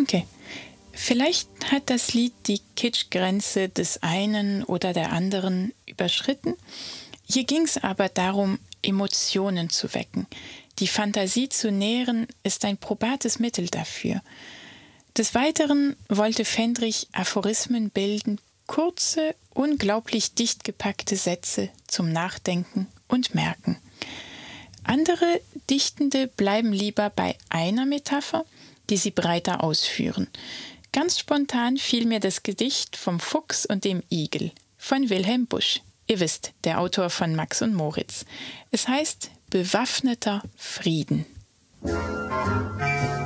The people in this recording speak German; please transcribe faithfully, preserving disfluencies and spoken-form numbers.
Danke. Vielleicht hat das Lied die Kitschgrenze des einen oder der anderen überschritten. Hier ging es aber darum, Emotionen zu wecken. Die Fantasie zu nähren ist ein probates Mittel dafür. Des Weiteren wollte Fendrich Aphorismen bilden, kurze, unglaublich dicht gepackte Sätze zum Nachdenken und Merken. Andere Dichtende bleiben lieber bei einer Metapher, die sie breiter ausführen. Ganz spontan fiel mir das Gedicht vom Fuchs und dem Igel von Wilhelm Busch. Ihr wisst, der Autor von Max und Moritz. Es heißt Bewaffneter Frieden.